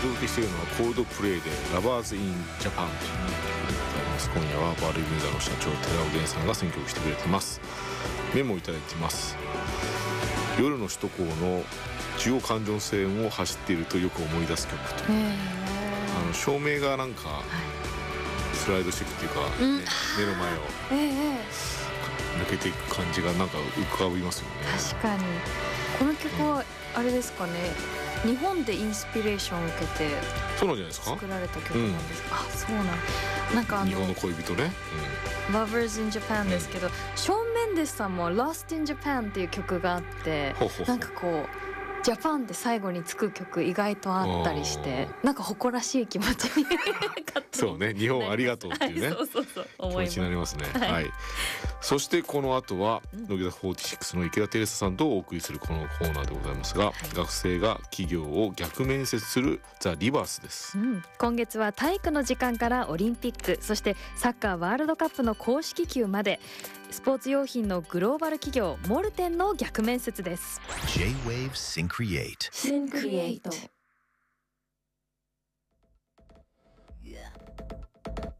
届けしているのはコールドプレイでラバーズインジャパンという曲でございます。今夜はバーレビンザの社長寺尾源さんが選曲してくれてます。メモをいただいてます。夜の首都高の中央環状線を走っているとよく思い出す曲という、照明がなんかスライドしていくっていうか、目の前を抜けていく感じがなんか浮かびますよね。 確かにこの曲はあれですかね、日本でインスピレーションを受けてそうなんじゃないですか、 作られた曲なんですか。そうなんか日本の恋人ね、 Lovers in Japan ですけど、ショーン・メンデスさんも Lost in Japan っていう曲があって、なんかこうジャパンって最後につく曲意外とあったりして、なんか誇らしい気持ちにそうね、日本ありがとうっていうね、 そう気持ちになりますね。はい。そしてこの後は乃木坂46の池田テレサさんとお送りするこのコーナーでございますが、学生が企業を逆面接するザ・リバースです。 今月は体育の時間からオリンピック、そしてサッカーワールドカップの公式球まで、スポーツ用品のグローバル企業モルテンの逆面接です。 J-Wave Syncreate